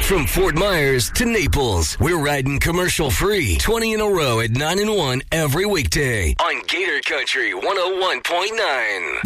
From Fort Myers to Naples, we're riding commercial-free 20 in a row at 9 and 1 every weekday on Gator Country 101.9.